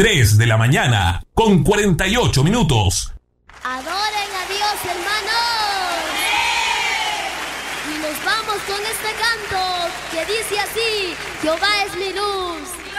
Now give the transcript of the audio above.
3 de la mañana, con 48 minutos. Adoren a Dios, hermanos. Y nos vamos con este canto que dice así: Jehová es mi luz.